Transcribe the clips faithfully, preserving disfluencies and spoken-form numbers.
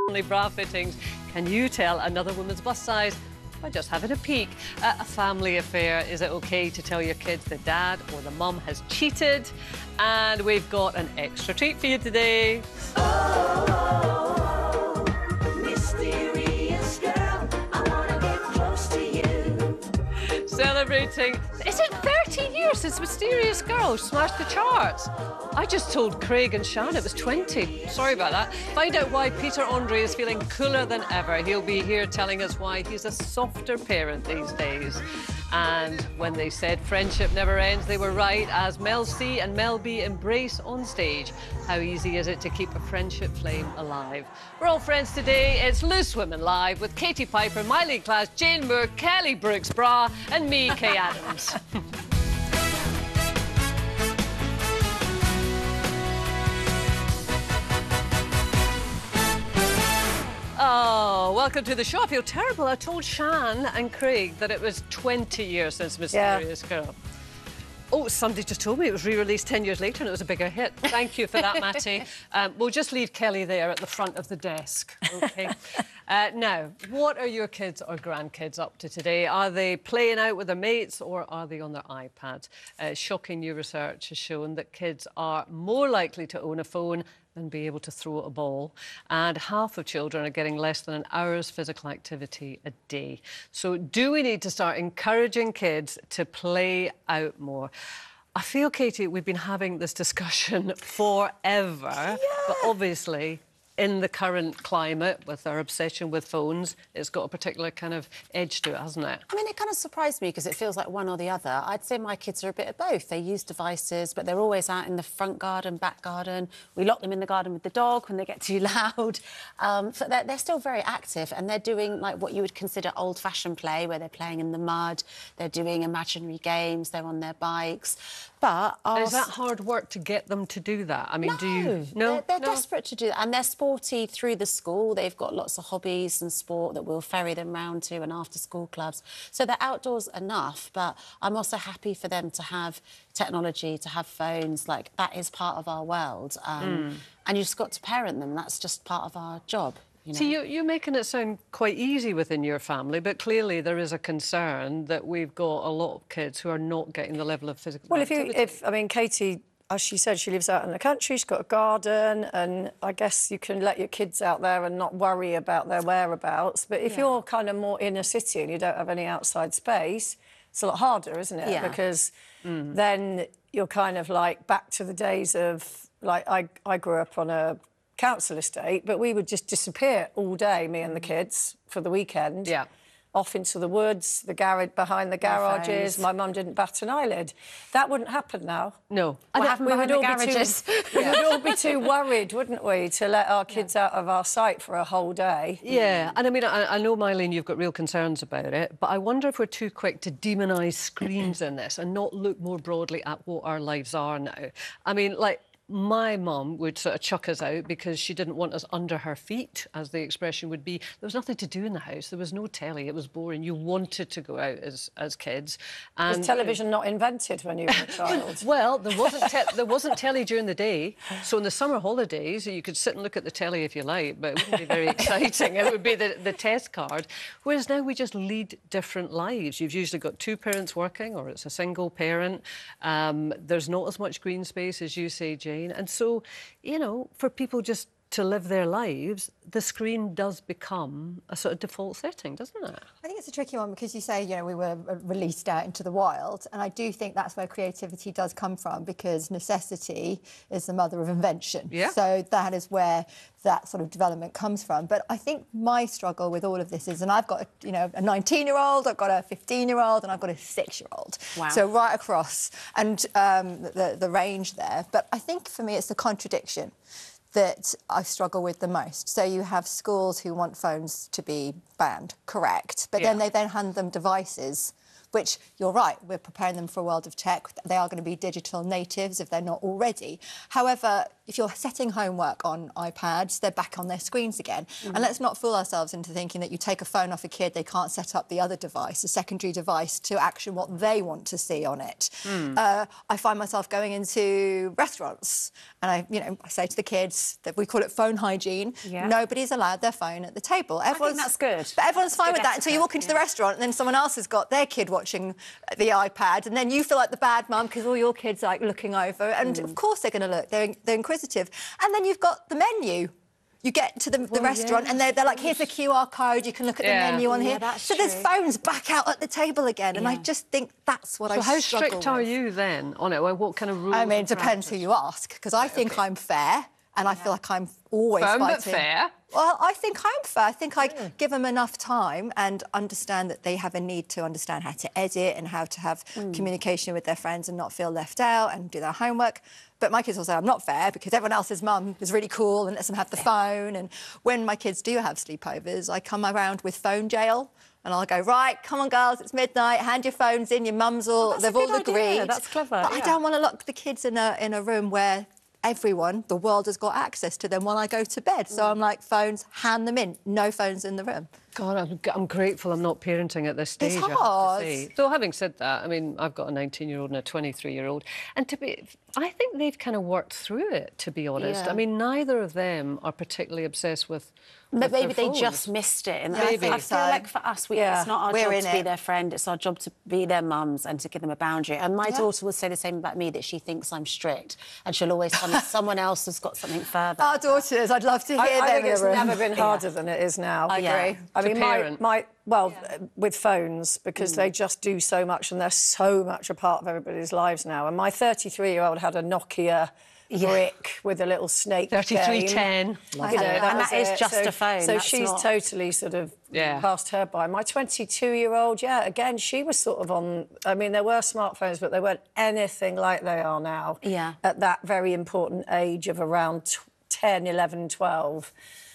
only bra fittings. Can you tell another woman's bust size by just having a peek? Uh, a family affair. Is it okay to tell your kids the dad or the mum has cheated? And we've got an extra treat for you today. Oh, oh, oh, mysterious girl, I wanna get close to you. Celebrating. Is it thirty years since Mysterious Girl smashed the charts? I just told Craig and Shan it was twenty. Sorry about that. Find out why Peter Andre is feeling cooler than ever. He'll be here telling us why he's a softer parent these days. And when they said friendship never ends, they were right, as Mel C and Mel B embrace on stage. How easy is it to keep a friendship flame alive? We're all friends today. It's Loose Women Live with Katie Piper, Miley Class, Jane Moore, Kelly Brooks Bra, and me, Kay Adams. Oh, welcome to the show. I feel terrible. I told Shan and Craig that it was twenty years since Mysterious yeah. Girl. Oh, somebody just told me it was re-released ten years later and it was a bigger hit. Thank you for that, Matty. Um, we'll just leave Kelly there at the front of the desk, OK? uh, now, what are your kids or grandkids up to today? Are they playing out with their mates or are they on their iPads? Uh, shocking new research has shown that kids are more likely to own a phone than be able to throw a ball. And half of children are getting less than an hour's physical activity a day. So do we need to start encouraging kids to play out more? I feel, Katie, we've been having this discussion forever, yeah. but obviously, in the current climate, with our obsession with phones, it's got a particular kind of edge to it, hasn't it? I mean, it kind of surprised me because it feels like one or the other. I'd say my kids are a bit of both. They use devices, but they're always out in the front garden, back garden. We lock them in the garden with the dog when they get too loud. Um, so they're, they're still very active and they're doing, like, what you would consider old-fashioned play, where they're playing in the mud, they're doing imaginary games, they're on their bikes. But Is that hard work to get them to do that? I mean, no, do you... No, they're, they're no? desperate to do that. And they're sporty through the school. They've got lots of hobbies and sport that we'll ferry them round to and after-school clubs. So they're outdoors enough, but I'm also happy for them to have technology, to have phones. Like, that is part of our world. Um, mm. And you've just got to parent them. That's just part of our job. You know? So you, you're making it sound quite easy within your family, but clearly there is a concern that we've got a lot of kids who are not getting the level of physical well, activity. Well, if you... If, I mean, Katie... As she said, she lives out in the country, she's got a garden, and I guess you can let your kids out there and not worry about their whereabouts. But if yeah. you're kind of more in a city and you don't have any outside space, it's a lot harder, isn't it? Yeah. Because mm. then you're kind of, like, back to the days of... Like, I, I grew up on a council estate, but we would just disappear all day, me and the kids, for the weekend. Yeah. Off into the woods, the garage behind the garages. My mum didn't bat an eyelid. That wouldn't happen now. No. What happened behind the garages? We would all be too worried, wouldn't we, to let our kids yeah. out of our sight for a whole day. Yeah, and I mean, I, I know, Mylene, you've got real concerns about it, but I wonder if we're too quick to demonise screens in this and not look more broadly at what our lives are now. I mean, like, my mum would sort of chuck us out because she didn't want us under her feet, as the expression would be. There was nothing to do in the house. There was no telly. It was boring. You wanted to go out as, as kids. And was television not invented when you were a child? Well, there wasn't, te there wasn't telly during the day. So in the summer holidays, you could sit and look at the telly if you like, but it wouldn't be very exciting. It would be the, the test card. Whereas now we just lead different lives. You've usually got two parents working, or it's a single parent. Um, there's not as much green space, as you say, Jane. And so, you know, for people just to live their lives, the screen does become a sort of default setting, doesn't it? I think it's a tricky one because you say, you know, we were released out into the wild, and I do think that's where creativity does come from, because necessity is the mother of invention. Yeah. So that is where that sort of development comes from. But I think my struggle with all of this is, and I've got, a, you know, a nineteen-year-old, I've got a fifteen-year-old, and I've got a six-year-old. Wow. So right across, and um, the, the range there. But I think for me it's the contradiction that I struggle with the most. So you have schools who want phones to be banned, correct, but yeah. then they then hand them devices which you're right, we're preparing them for a world of tech. They are going to be digital natives if they're not already. However, if you're setting homework on iPads, they're back on their screens again. Mm-hmm. And let's not fool ourselves into thinking that you take a phone off a kid, they can't set up the other device, a secondary device, to action what they want to see on it. Mm. Uh, I find myself going into restaurants and I, you know, I say to the kids that we call it phone hygiene. Yeah. Nobody's allowed their phone at the table. Everyone's, I think that's good. But everyone's fine good with that until you walk into yeah. the restaurant and then someone else has got their kid watching the iPad and then you feel like the bad mum because all your kids are like looking over and mm. of course they're going to look. They're, they're inquisitive. And then you've got the menu. You get to the, the well, restaurant yeah. and they're, they're like, here's a Q R code, you can look at yeah. the menu on yeah, here. So true. There's phones back out at the table again. And yeah. I just think that's what so I how struggle strict are with. you then on it? What kind of rules? I mean, it depends who you ask, because I think okay. I'm fair and yeah. I feel like I'm always Firm fighting. But fair. Well, I think I'm fair. I think I mm. give them enough time and understand that they have a need to understand how to edit and how to have mm. communication with their friends and not feel left out and do their homework. But my kids will say I'm not fair because everyone else's mum is really cool and lets them have the phone. And when my kids do have sleepovers, I come around with phone jail. And I'll go, right, come on, girls, it's midnight, hand your phones in, your mums all, oh, they've all agreed. Idea. That's clever. But yeah. I don't want to lock the kids in a, in a room where everyone, the world has got access to them when I go to bed. So I'm like, phones, hand them in. No phones in the room. God, I'm, I'm grateful I'm not parenting at this stage. It's hard. I have to say. So having said that, I mean, I've got a nineteen-year-old and a twenty-three-year-old, and to be, I think they've kind of worked through it, to be honest. Yeah. I mean, neither of them are particularly obsessed with. But with maybe they phones. just missed it. And Yeah, I, maybe. think, I feel So. like for us, we, Yeah. it's not our We're job in to be it. their friend, it's our job to be their mums and to give them a boundary. And my Yeah. daughter will say the same about me, that she thinks I'm strict and she'll always tell me someone else has got something further. Our daughters, I'd love to hear I, I them think in it's the room. never been harder than it is now. I Yeah. agree. I To mean, my, parent. my well, Yeah. with phones, because mm. they just do so much and they're so much a part of everybody's lives now. And my thirty-three-year-old had a Nokia Yeah. brick with a little snake thirty-three chain. ten. You know, And that, that was is it. just so, a phone, So that's she's not- totally sort of Yeah. passed her by. My twenty-two-year-old, yeah, again, she was sort of on... I mean, there were smartphones, but they weren't anything like they are now. Yeah. At that very important age of around ten, eleven, twelve.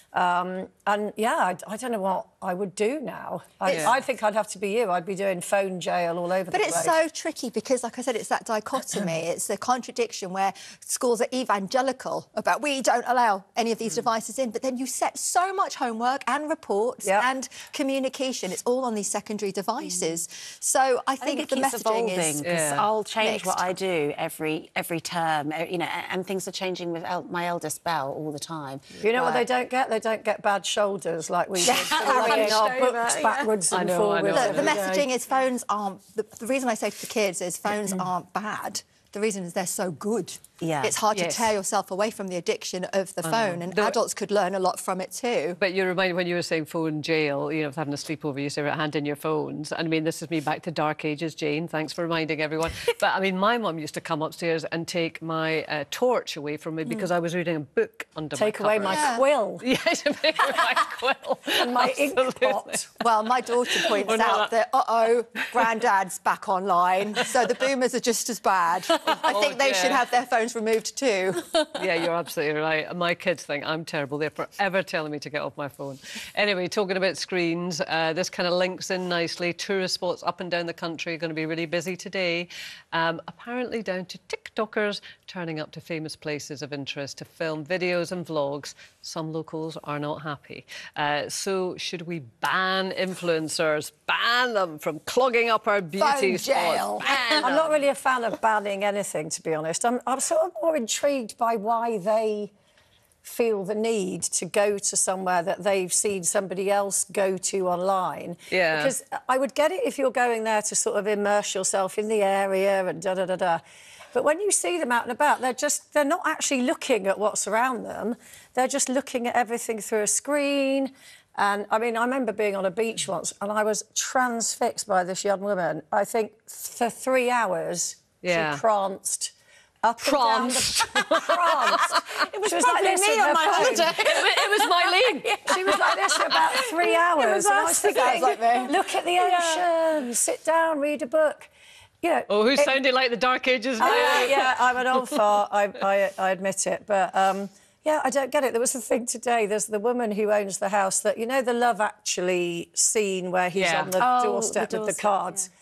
Um, and, yeah, I, I don't know what I would do now. I, It's- I think I'd have to be you. I'd be doing phone jail all over But the it's place. so tricky because, like I said, it's that dichotomy. It's the contradiction where schools are evangelical about we don't allow any of these devices in, but then you set so much homework and reports Yep. and communication. It's all on these secondary devices. So I I think, think it the keeps messaging evolving, is... 'cause Yeah. I'll change what mixed. I do every every term, uh, you know, a- and things are changing with el my eldest Belle all the time. You know what But- they don't get? They don't get bad shoulders like we did. Sort of Hunched laying our over, books yeah. backwards I and know, I forwards. know. Look, the every day. messaging is phones aren't... The, the reason I say to the kids is phones aren't bad. The reason is they're so good. Yeah. It's hard Yes. to tear yourself away from the addiction of the phone, and The- adults could learn a lot from it too. But you reminded when you were saying phone jail, you know, having a sleepover, you say, right, hand in your phones. And I mean, this is me back to dark ages, Jane. Thanks for reminding everyone. But I mean, my mum used to come upstairs and take my uh, torch away from me because I was reading a book under Take my away covers. my Yeah. quill Yes, take away my quill. and my ink Absolutely. pot. Well, my daughter points Well, no, out that, uh-oh, Grandad's back online, so the boomers are just as bad. I think they dear. should have their phones removed too. Yeah, you're absolutely right. My kids think I'm terrible. They're forever telling me to get off my phone. Anyway, talking about screens, uh, this kind of links in nicely. Tourist spots up and down the country are going to be really busy today. Um, apparently down to TikTokers turning up to famous places of interest to film videos and vlogs. Some locals are not happy. Uh, so should we ban influencers? Ban them from clogging up our beauty Phone jail. spots? Ban I'm them. not really a fan of banning anything, to be honest. I'm, I'm sort of more intrigued by why they feel the need to go to somewhere that they've seen somebody else go to online. Yeah. Because I would get it if you're going there to sort of immerse yourself in the area and da-da-da-da. But when you see them out and about, they're just, they're not actually looking at what's around them. They're just looking at everything through a screen. And, I mean, I remember being on a beach once and I was transfixed by this young woman. I think for three hours Yeah. she pranced up Pranced. and down the... pranced. It was, she was like probably this me with on her my phone. holiday. It was- it was Mylene. She was like this for about three hours. and I was us. thinking, Sounds like me. look at the ocean, sit down, read a book. You know, Oh, who's it- sounding like the Dark Ages now? Uh, yeah, I'm an old fart, I, I, I admit it. But, um, yeah, I don't get it. There was a thing today, there's the woman who owns the house that, you know, the Love Actually scene where he's Yeah. on the Oh, doorstep the with the doorstep, cards. yeah.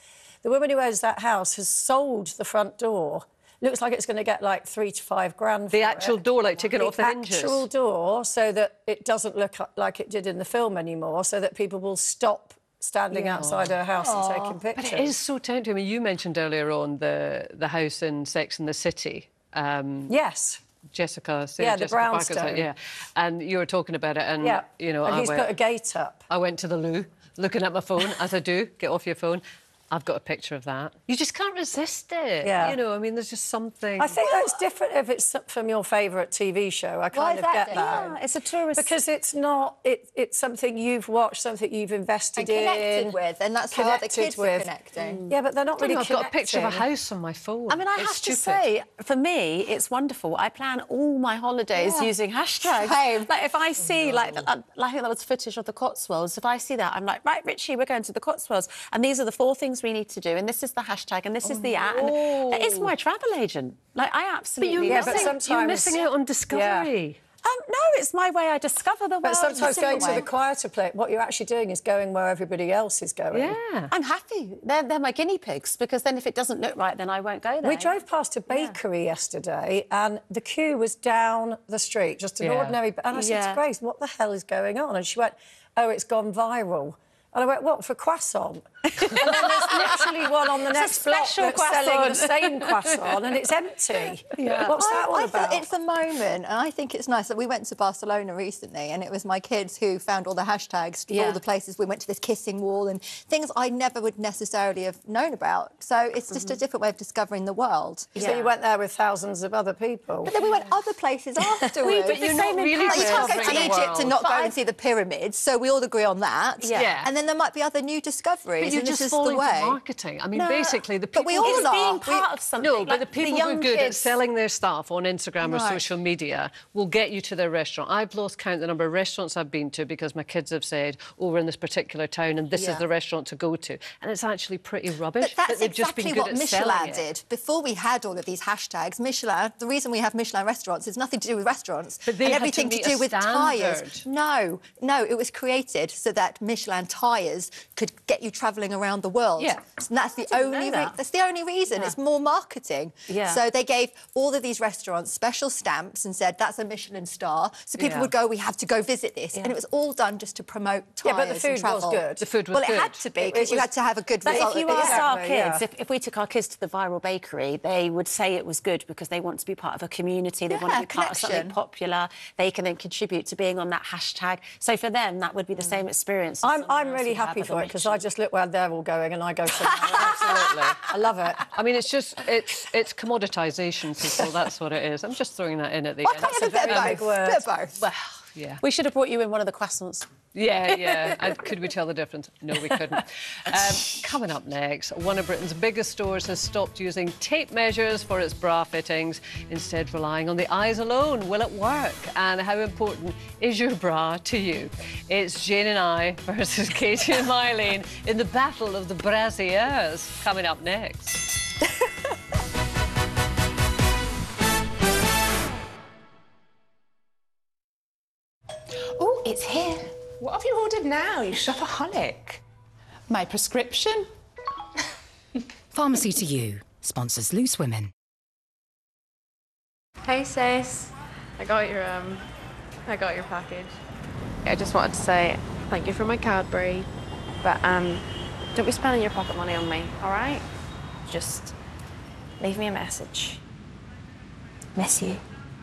The woman who owns that house has sold the front door. Looks like it's going to get like three to five grand. The for actual it. door, like taken the off the hinges. actual door, so that it doesn't look like it did in the film anymore, so that people will stop standing Yeah. outside her house and taking pictures. But it is so tempting. I mean, you mentioned earlier on the the house in Sex and the City. Um, Yes. Jessica, Sarah Yeah, the Jessica Parker's brownstone. house, yeah, and you were talking about it, and Yeah. you know, and I he's went, put a gate up. I went to the loo, looking at my phone as I do. Get off your phone. I've got a picture of that. You just can't resist it. Yeah. You know, I mean, there's just something. I think that's different if it's from your favourite T V show. I kind is of that get different? that. Yeah, it's a tourist... Because it's not, it, it's something you've watched, something you've invested And connected in. with, and that's how other connected kids are with. connecting. Yeah, but they're not I really I've got a picture of a connecting. house on my phone. I mean, I It's have stupid. to say, for me, it's wonderful. I plan all my holidays Yeah. using hashtags. Same. Like, if I see, like, uh, I think that was footage of the Cotswolds. If I see that, I'm like, right, Richie, we're going to the Cotswolds, and these are the four things we need to do, and this is the hashtag, and this is the at. And it is my travel agent. Like, I But absolutely you're, Yeah, love but missing, it. sometimes- you're missing out on discovery. Um, no, it's my way I discover the world. But sometimes in a going different to the way. quieter place, what you're actually doing is going where everybody else is going. Yeah. I'm happy. They're, they're my guinea pigs, because then if it doesn't look right, then I won't go there. We drove past a bakery yesterday and the queue was down the street, just an Yeah. ordinary... And I said Yeah. to Grace, what the hell is going on? And she went, oh, it's gone viral. And I went, what, for croissant? And then there's literally one on the It's a next block special that's selling the croissant. same croissant and it's empty. Yeah. What's that I, all I about? think it's a moment, and I think it's nice that we went to Barcelona recently, and it was my kids who found all the hashtags for Yeah. all the places. We went to this kissing wall and things I never would necessarily have known about. So it's just a different way of discovering the world. So you went there with thousands of other people. But then we went other places afterwards. But you're not really Like, you can't go to discovering the Egypt world. and not But go I- and see the pyramids, so we all agree on that. Yeah. Yeah. And then there might be other new discoveries, But you're and just this is falling the way. for marketing. I mean, No, basically, the but people... we all It's are. being We- part of something. No, but Like, the people who are young good at kids- selling their stuff on Instagram or Right. social media will get you to their restaurant. I've lost count the number of restaurants I've been to because my kids have said, oh, we're in this particular town and this is Yeah. the restaurant to go to. And it's actually pretty rubbish. But that's they've just been exactly good what at Michelin selling it. did. Before we had all of these hashtags, Michelin, the reason we have Michelin restaurants is nothing to do with restaurants. But they and had to everything meet do a with tyres. standard. No, no, it was created so that Michelin tyres could get you travelling around the world. Yeah. And that's the didn't only know re- that. that's the only reason. It's more marketing. Yeah. So they gave all of these restaurants special stamps and said that's a Michelin star. So people Yeah. would go, we have to go visit this. And it was all done just to promote Yeah, tyres but the and food was travel. good. The food was well, good. it had to be It- it because you was- had to have a good But result. if you at the ask end. our Exactly, kids, yeah. if, if we took our kids to the viral bakery, they would say it was good because they want to be part of a community, they want to Yeah, be part of something connection. popular, they can then contribute to being on that hashtag. So for them, that would be the same experience. as I'm, someone I'm else really who have happy other for it because mission. I just look where they're all going and I go somewhere else. Absolutely. I love it. I mean, it's just, it's it's commoditisation, people, that's what it is. I'm just throwing that in at the Why end. can't you have a bit of very big both? word. Bit of both. Well, yeah. We should have brought you in one of the croissants. Yeah, yeah. And could we tell the difference? No, we couldn't. Um, coming up next, one of Britain's biggest stores has stopped using tape measures for its bra fittings, instead relying on the eyes alone. Will it work? And how important is your bra to you? It's Jane and I versus Katie and Mylene in the battle of the brassieres. Coming up next. Oh, it's here. What have you ordered now, you shopaholic? My prescription? Pharmacy to You sponsors Loose Women. Hey sis, I got your um, I got your package. I just wanted to say thank you for my Cadbury, but um, don't be spending your pocket money on me, all right? Just leave me a message. Miss you.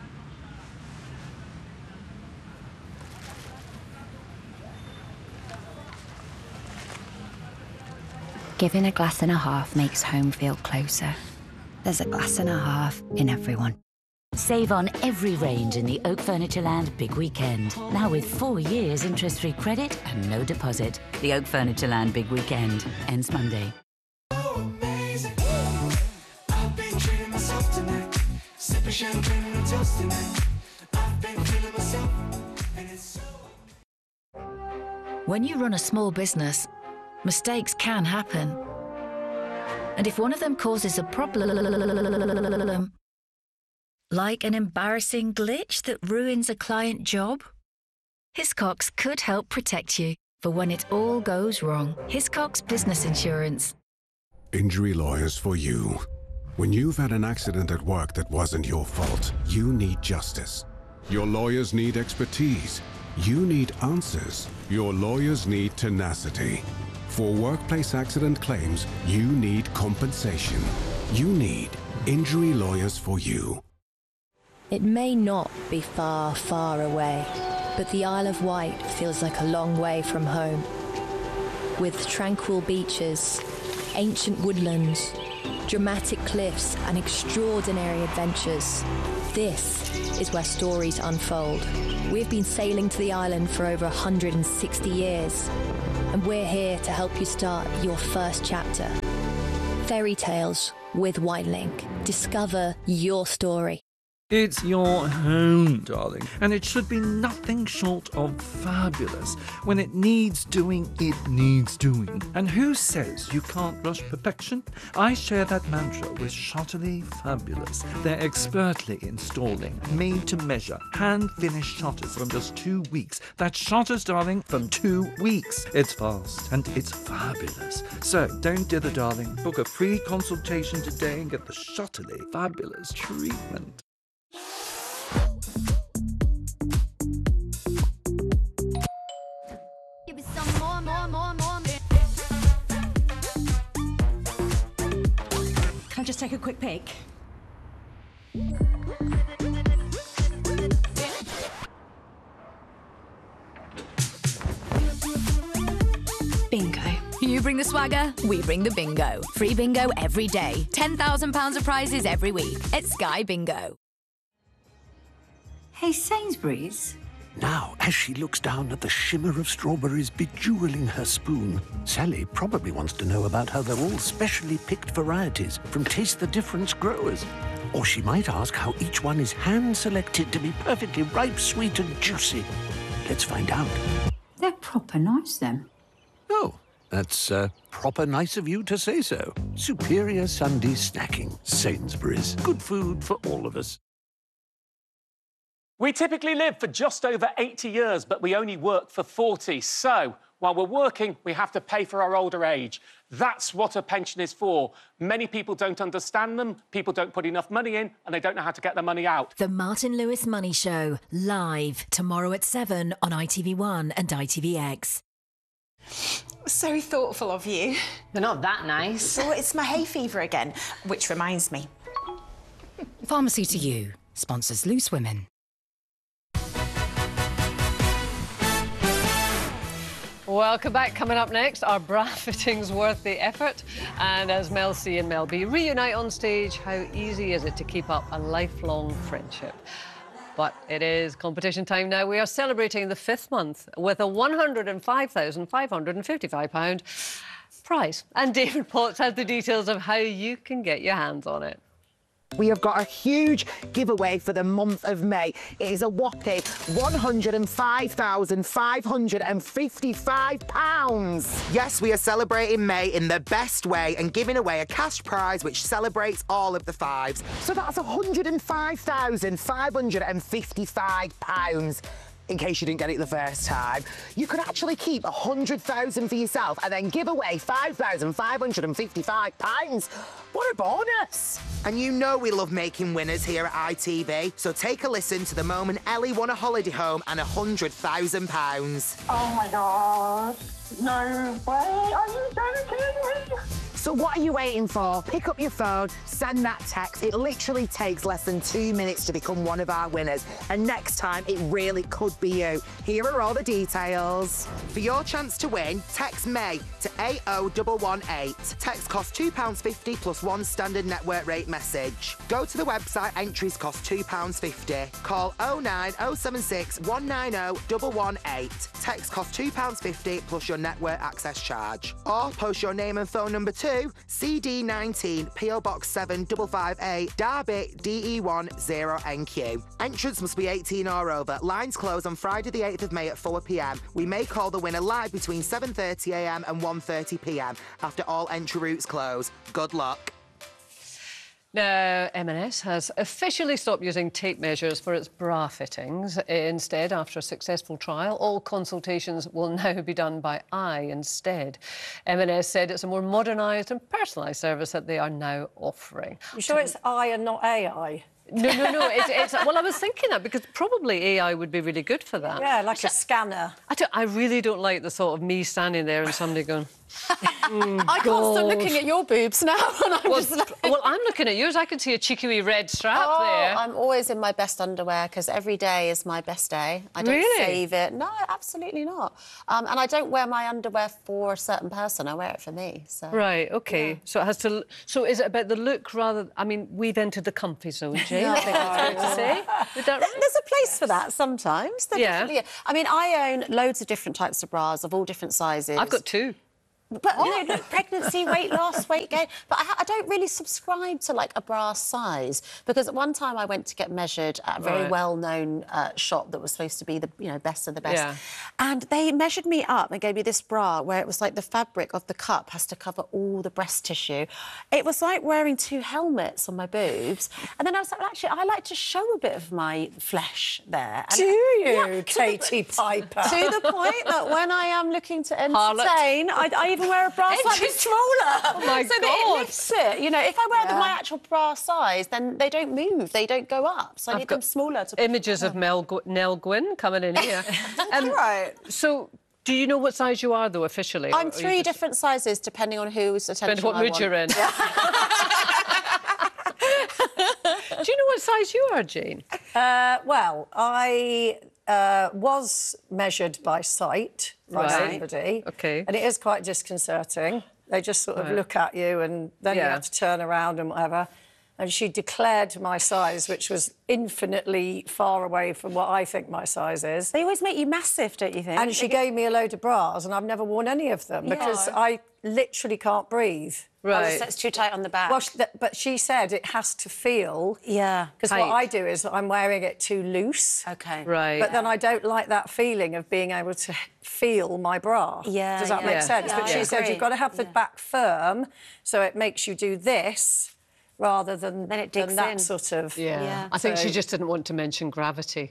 Giving a glass and a half makes home feel closer. There's a glass and a half in everyone. Save on every range in the Oak Furnitureland Big Weekend. Now with four years interest-free credit and no deposit. The Oak Furnitureland Big Weekend ends Monday. When you run a small business, mistakes can happen. And if one of them causes a problem, like an embarrassing glitch that ruins a client job, Hiscox could help protect you for when it all goes wrong. Hiscox Business Insurance. Injury Lawyers for You. When you've had an accident at work that wasn't your fault, you need justice. Your lawyers need expertise. You need answers. Your lawyers need tenacity. For workplace accident claims, you need compensation. You need Injury Lawyers for You. It may not be far, far away, but the Isle of Wight feels like a long way from home. With tranquil beaches, ancient woodlands, dramatic cliffs and extraordinary adventures, this is where stories unfold. We've been sailing to the island for over one hundred sixty years, and we're here to help you start your first chapter. Fairy Tales with Whitelink. Discover your story. It's your home, darling, and it should be nothing short of fabulous. When it needs doing, it needs doing. And who says you can't rush perfection? I share that mantra with Shotterly Fabulous. They're expertly installing, made-to-measure, hand-finished shutters from just two weeks. That's shutters, darling, from two weeks. It's fast and it's fabulous. So don't dither, darling. Book a free consultation today and get the Shotterly Fabulous treatment. Give me some more, more, more, more. Can I just take a quick peek? Bingo. You bring the swagger, we bring the bingo. Free bingo every day. ten thousand pounds of prizes every week. It's Sky Bingo. Hey, Sainsbury's. Now, as she looks down at the shimmer of strawberries bejeweling her spoon, Sally probably wants to know about how they're all specially picked varieties from Taste the Difference growers. Or she might ask how each one is hand-selected to be perfectly ripe, sweet and juicy. Let's find out. They're proper nice, them. Oh, that's uh, proper nice of you to say so. Superior Sunday snacking. Sainsbury's. Good food for all of us. We typically live for just over eighty years, but we only work for forty. So, while we're working, we have to pay for our older age. That's what a pension is for. Many people don't understand them, people don't put enough money in, and they don't know how to get their money out. The Martin Lewis Money Show, live, tomorrow at seven on I T V one and I T V X. So thoughtful of you. They're not that nice. Well, it's my hay fever again, which reminds me. Pharmacy to You sponsors Loose Women. Welcome back. Coming up next, are bra fittings worth the effort? And as Mel C and Mel B reunite on stage, how easy is it to keep up a lifelong friendship? But it is competition time now. We are celebrating the fifth month with a one hundred five thousand five hundred fifty-five pounds prize. And David Potts has the details of how you can get your hands on it. We have got a huge giveaway for the month of May. It is a whopping one hundred five thousand five hundred fifty-five pounds. Yes, we are celebrating May in the best way and giving away a cash prize which celebrates all of the fives. So that's one hundred five thousand five hundred fifty-five pounds. In case you didn't get it the first time, you could actually keep one hundred thousand for yourself and then give away five thousand five hundred fifty-five pounds. What a bonus! And you know we love making winners here at I T V, so take a listen to the moment Ellie won a holiday home and one hundred thousand pounds. Oh my God, no way, are you joking me? So what are you waiting for? Pick up your phone, send that text. It literally takes less than two minutes to become one of our winners. And next time, it really could be you. Here are all the details. For your chance to win, text May to eight oh one one eight. Text costs two pounds fifty plus one standard network rate message. Go to the website, entries cost two pounds fifty. Call oh nine oh seven six one nine oh one one eight. Text costs two pounds fifty plus your network access charge. Or post your name and phone number to C D nineteen, P O Box seven five five eight, Derby, D E one zero N Q. Entrance must be eighteen or over. Lines close on Friday the eighth of May at four p m. We may call the winner live between seven thirty a m and one thirty p m after all entry routes close. Good luck. Now, M and S has officially stopped using tape measures for its bra fittings. Instead, after a successful trial, all consultations will now be done by eye instead. M and S said it's a more modernised and personalised service that they are now offering. You sure it's eye and not A I? No, no, no. It's, it's, well, I was thinking that because probably A I would be really good for that. Yeah, like a scanner. I, don't, I really don't like the thought of me standing there and somebody going... Mm, I can't God. stop looking at your boobs now. And I'm well, just like... well, I'm looking at yours. I can see a cheeky wee red strap oh, there. I'm always in my best underwear because every day is my best day. I don't Really? save it. No, absolutely not. Um, and I don't wear my underwear for a certain person. I wear it for me. So. Right, OK. Yeah. So it has to... So is it about the look rather... I mean, we've entered the comfy zone, Jane, I think that's fair to say. Is that right? There's a place for that sometimes. There Yeah. definitely is. I mean, I own loads of different types of bras of all different sizes. I've got two. But, you know, look, pregnancy, weight loss, weight gain. But I, ha I don't really subscribe to, like, a bra size because at one time I went to get measured at a very Right. well-known uh, shop that was supposed to be the, you know, best of the best. Yeah. And they measured me up and gave me this bra where it was like the fabric of the cup has to cover all the breast tissue. It was like wearing two helmets on my boobs. And then I was like, well, actually, I like to show a bit of my flesh there. And, Do you, yeah, Katie Piper? To the point that when I am looking to entertain, I, I even wear a bra slightly smaller. Oh, my so God. that it lifts it. You know, if I wear Yeah. the, my actual bra size, then they don't move, they don't go up. So I I've need got them smaller to... Images of Mel Gu Nell Gwynn coming in here. um, right. So, do you know what size you are, though, officially? I'm Or- or you three just- different sizes, depending on whose attention Depends what I mood want. you're in. Do you know what size you are, Jane? Uh, well, I uh, was measured by sight by Right. somebody. OK. And it is quite disconcerting. They just sort of Right. look at you and then you Yeah. have to turn around and whatever. And she declared my size, which was infinitely far away from what I think my size is. They always make you massive, don't you think? And she gave me a load of bras, and I've never worn any of them because I literally can't breathe. Right. Oh, so it's too tight on the back. Well, she, th but she said it has to feel. Yeah. Because what I do is I'm wearing it too loose. OK. Right. But then I don't like that feeling of being able to feel my bra. Yeah, Does that yeah. make Yeah. sense? Yeah, but I she said agree. you've got to have the back firm, so it makes you do this rather than, Then it than digs that in. sort of... Yeah. Yeah. I think she So- just didn't want to mention gravity.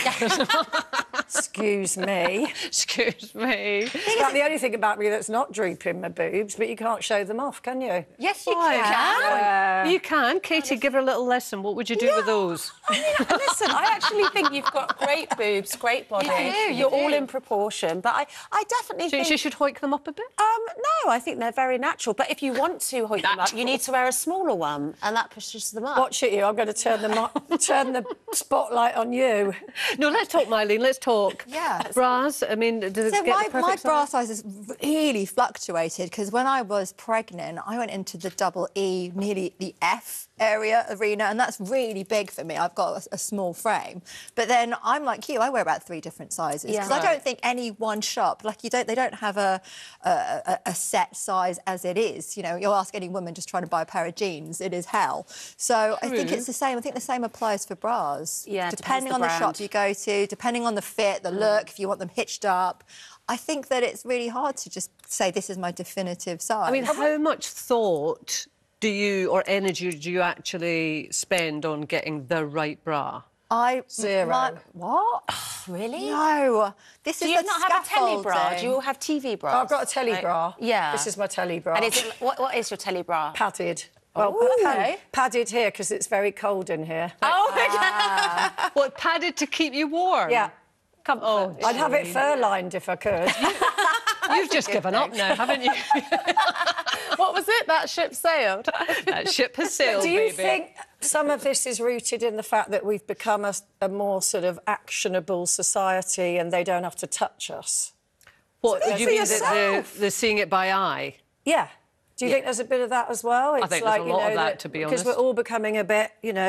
Excuse me. Excuse me. It's about the only thing about me that's not drooping my boobs, but you can't show them off, can you? Yes, you Why? can. Uh, You can. Katie, give her a little lesson. What would you do with those? I mean, listen, I actually think you've got great boobs, great body. You do, you You're all do. in proproportion, but I, I definitely So think... she should hoik them up a bit? Um, no, I think they're very natural. But if you want to hoik them up, you need to wear a smaller one, and that pushes them up. Watch it, you. I'm going to turn the, mo- turn the spotlight on you. No, let's talk, Mylene. Let's talk. Yeah. Bras, I mean, does it So get my, the perfect my bra size? size has really fluctuated because when I was pregnant, I went into the double E, nearly the F area arena, and that's really big for me. I've got a, a small frame. But then I'm like you, I wear about three different sizes because Yeah. I don't think any one shop, like you don't, they don't have a, a, a, a set size as it is. You know, you'll ask any woman just trying to buy a pair of jeans, it is hell. So I think True. it's the same. I think the same applies for bras. Yeah, it depending depends on the the shop brand. you go to, depending on the fit, the look, if you want them hitched up. I think that it's really hard to just say this is my definitive size. I mean, how much thought do you, or energy do you actually spend on getting the right bra? I Zero. my- what? Really? No. This Do is you the not have a telly bra? scaffolding. Do you all have T V bras? Oh, I've got a telly Like- bra. Yeah. This is my telly bra. And is it, what, what is your telly bra? Padded. Well, Ooh. pa- Okay. padded here because it's very cold in here. Oh, my God. What, padded to keep you warm? Yeah. Comfort. Oh, I'd have it fur-lined if I could. You've just given up now, haven't you? What was it? That ship sailed. That ship has sailed, Do you baby. think some of this is rooted in the fact that we've become a, a more sort of actionable society and they don't have to touch us? What, So do you for mean that they're, yourself. they're seeing it by eye? Yeah. Do you think there's a bit of that as well? It's think there's like, a you lot know, of that, to be Because we're honest. all becoming a bit, you know,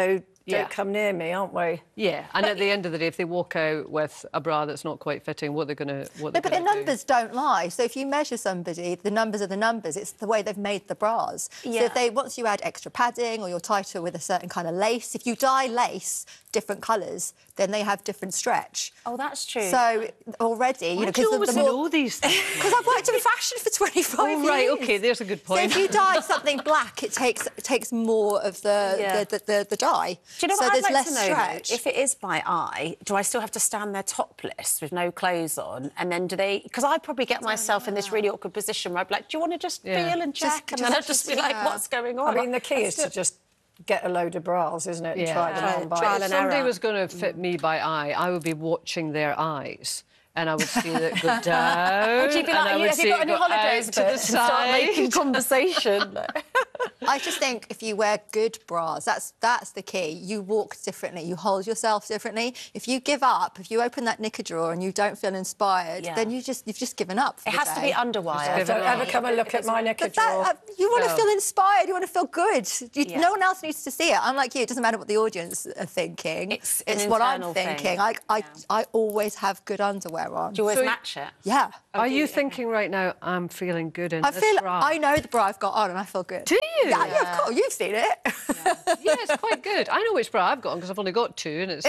Yeah. don't come near me, aren't we? Yeah, and at the end of the day, if they walk out with a bra that's not quite fitting, what they're going to what No, they're but the gonna do? numbers don't lie. So if you measure somebody, the numbers are the numbers. It's the way they've made the bras. Yeah. So if they once you add extra padding or you're tighter with a certain kind of lace, if you dye lace different colours, then they have different stretch. Oh, that's true. So already, you Why know, do you the- always the more- know these things? Because I've worked in fashion for twenty-five Oh, years. right, OK, there's a good point. So if you dye something black, it takes it takes more of the Yeah. the, the, the, the dye. Do you know so what I'd there's like less to know, though? stretch. If it is by eye, do I still have to stand there topless with no clothes on? And then do they... Because I'd probably get myself in this really awkward position where I'd be like, do you want to just Yeah. feel and Just- check? and just- then I'd just be like, yeah. what's going on? I mean, the key Let's is to do- just get a load of bras, isn't it, and Yeah. try them on by If somebody was going to fit me by eye, I would be watching their eyes. And I would see that go down. Would you be and like, I "You- would have you see got it any go holidays out to the booked?" And start making side. conversation? I just think if you wear good bras, that's that's the key. You walk differently, you hold yourself differently. If you give up, if you open that knicker drawer and you don't feel inspired, Yeah. then you just you've just given up. For It the has to day. be underwire. Don't ever come and look at my knicker But that, drawer. uh, you want to No. feel inspired. You want to feel good. You, Yeah. No one else needs to see it. Unlike you, it doesn't matter what the audience are thinking. It's an what I'm internal thing. thinking. I, I, I always have good underwear on. Do you always So- match it? Yeah. Are you thinking right now, I'm feeling good in I this feel. bra? I know the bra I've got on, and I feel good. Do you? Yeah, yeah, of course. You've seen it. Yeah, it's quite good. I know which bra I've got on because I've only got two, and it's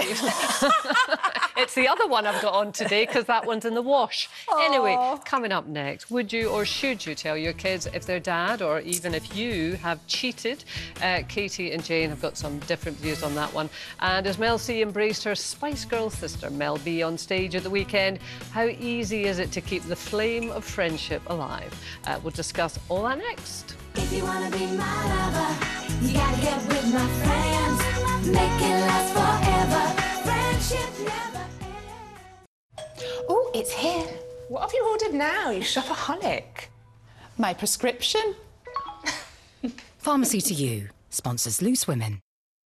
it's the other one I've got on today because that one's in the wash. Anyway, coming up next, would you or should you tell your kids if their dad or even if you have cheated? Uh, Katie and Jane have got some different views on that one. And as Mel C embraced her Spice Girl sister Mel B on stage at the weekend, how easy is it to keep the flame of friendship alive? Uh, we'll discuss all that next. If you wanna be my lover, you gotta get with my friends. Make it last forever. Friendship never ends. Oh, it's here. What have you ordered now, you shopaholic? My prescription? Pharmacy to You sponsors Loose Women.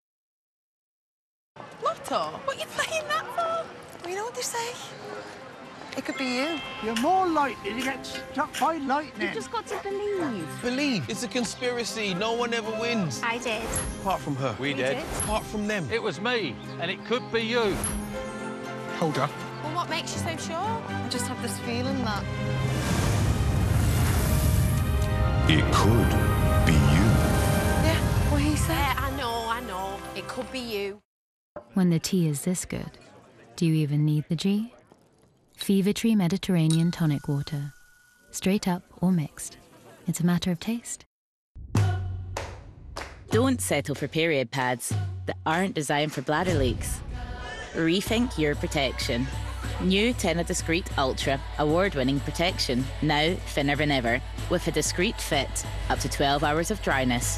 Lotto, what are you playing that for? Well, you know what they say? It could be you. You're more likely to get struck by lightning. You've just got to believe. Believe. It's a conspiracy. No one ever wins. I did. Apart from her. We, did. did. Apart from them. It was me, and it could be you. Hold up. Well, what makes you so sure? I just have this feeling that... It could be you. Yeah, what he said. Yeah, I know, I know. It could be you. When the tea is this good, do you even need the G? Fever Tree Mediterranean Tonic Water. Straight up or mixed. It's a matter of taste. Don't settle for period pads that aren't designed for bladder leaks. Rethink your protection. New Tena Discreet Ultra award-winning protection, now thinner than ever, with a discreet fit, up to twelve hours of dryness.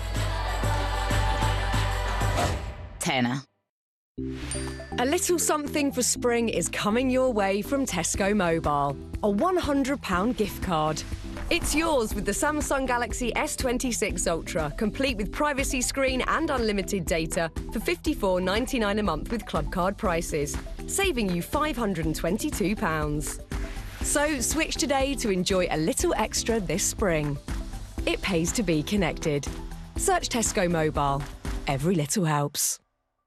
Tena. A little something for spring is coming your way from Tesco Mobile. A one hundred pound gift card. It's yours with the Samsung Galaxy S twenty-six Ultra, complete with privacy screen and unlimited data for fifty-four ninety-nine a month with club card prices, saving you five hundred twenty-two pounds. So switch today to enjoy a little extra this spring. It pays to be connected. Search Tesco Mobile. Every little helps.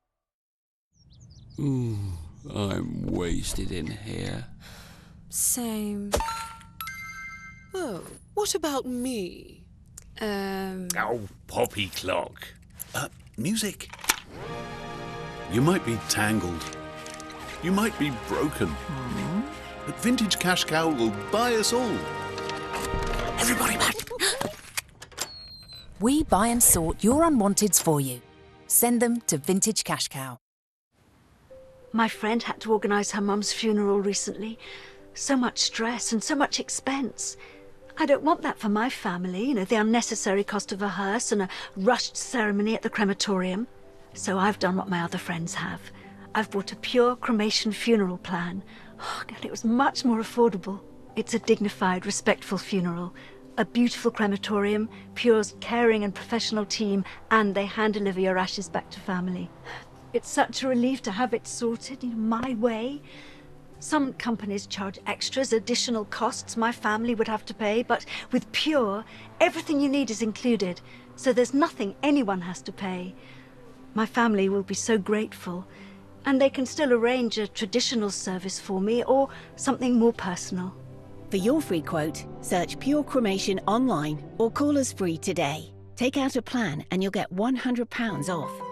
Ooh, I'm wasted in here. Same. Oh, what about me? Um... Oh, poppy clock. Uh, music. You might be tangled. You might be broken. Mm-hmm. But Vintage Cash Cow will buy us all. Everybody back! We buy and sort your unwanteds for you. Send them to Vintage Cash Cow. My friend had to organise her mum's funeral recently. So much stress and so much expense. I don't want that for my family, you know, the unnecessary cost of a hearse and a rushed ceremony at the crematorium. So I've done what my other friends have. I've bought a pure cremation funeral plan. Oh, God, it was much more affordable. It's a dignified, respectful funeral. A beautiful crematorium, Pure's caring and professional team, and they hand deliver your ashes back to family. It's such a relief to have it sorted, you know, my way. Some companies charge extras, additional costs my family would have to pay, but with Pure, everything you need is included, so there's nothing anyone has to pay. My family will be so grateful. And they can still arrange a traditional service for me or something more personal. For your free quote, search Pure Cremation online or call us free today. Take out a plan and you'll get one hundred pounds off.